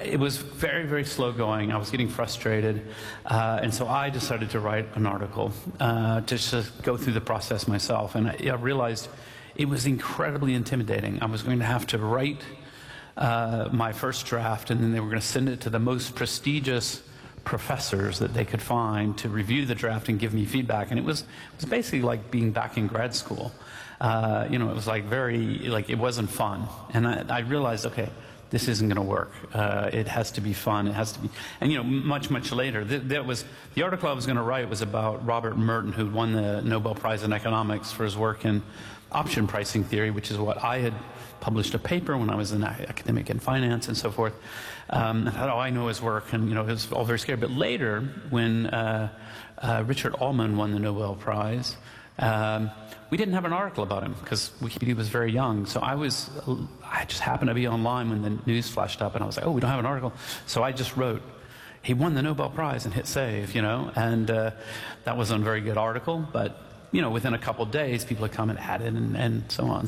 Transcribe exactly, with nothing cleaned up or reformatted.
it was very, very slow going. I was getting frustrated. Uh, and so I decided to write an article uh, to just go through the process myself. And I, I realized it was incredibly intimidating. I was going to have to write uh, my first draft, and then they were going to send it to the most prestigious professors that they could find to review the draft and give me feedback. And it was, it was basically like being back in grad school. Uh, you know, it was like very, like it wasn't fun. And I, I realized, okay, this isn't going to work. Uh, it has to be fun. It has to be, and you know, much, much later, th that was, the article I was going to write was about Robert Merton, who won the Nobel Prize in Economics for his work in option pricing theory, which is what I had published a paper when I was an academic in finance and so forth. Um, I thought, oh, I know his work, and you know, it was all very scary. But later, when uh, uh, Richard Allman won the Nobel Prize, um, we didn't have an article about him because Wikipedia was very young. So I was, I just happened to be online when the news flashed up, and I was like, oh, we don't have an article. So I just wrote, he won the Nobel Prize, and hit save, you know. And uh, that wasn't a very good article, but you know, within a couple of days, people had come and added and, and so on.